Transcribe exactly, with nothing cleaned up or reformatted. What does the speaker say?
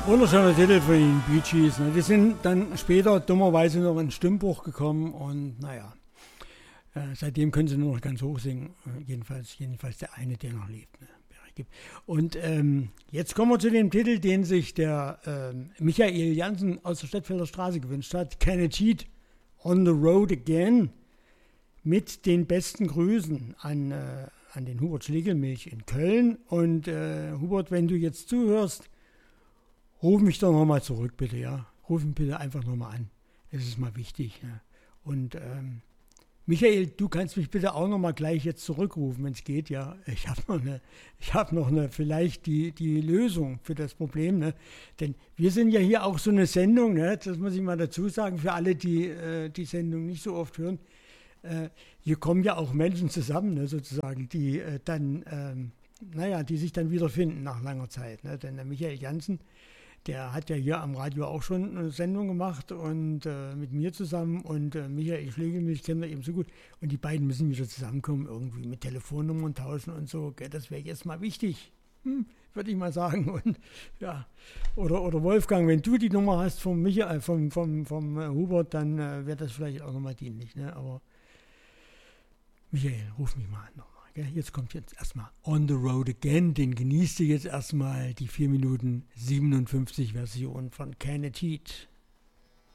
Wunderschöner Titel von den Bee Gees. Ne? Die sind dann später dummerweise noch in Stimmbruch gekommen und naja, äh, seitdem können sie nur noch ganz hoch singen. Äh, jedenfalls, jedenfalls der eine, der noch lebt. Ne? Und ähm, jetzt kommen wir zu dem Titel, den sich der äh, Michael Jansen aus der Stettfelder Straße gewünscht hat. Can I Cheat on the Road Again? Mit den besten Grüßen an, äh, an den Hubert Schlegelmilch in Köln. Und äh, Hubert, wenn du jetzt zuhörst, ruf mich doch nochmal zurück, bitte, ja. Ruf mich bitte einfach nochmal an. Das ist mal wichtig. Ja. Und ähm, Michael, du kannst mich bitte auch nochmal gleich jetzt zurückrufen, wenn es geht, ja. Ich habe noch eine, ich habe noch eine, vielleicht die, die Lösung für das Problem, ne? Denn wir sind ja hier auch so eine Sendung, ne? Das muss ich mal dazu sagen, für alle, die äh, die Sendung nicht so oft hören. Äh, hier kommen ja auch Menschen zusammen, ne, sozusagen, die äh, dann, ähm, naja, die sich dann wiederfinden nach langer Zeit. Ne? Denn der Michael Jansen, der hat ja hier am Radio auch schon eine Sendung gemacht und äh, mit mir zusammen und äh, Michael Schlegelmilch kennt er eben so gut. Und die beiden müssen wieder zusammenkommen, irgendwie mit Telefonnummern tauschen und so. Gell? Das wäre jetzt mal wichtig, hm, würde ich mal sagen. Und ja, oder, oder Wolfgang, wenn du die Nummer hast vom Michael, vom, vom, vom äh, Hubert, dann äh, wäre das vielleicht auch nochmal dienlich. Ne? Aber Michael, ruf mich mal an nochmal. Jetzt kommt jetzt erstmal On the Road Again, den genießt ihr jetzt erstmal die vier Minuten siebenundfünfzig Version von Can I Cheat.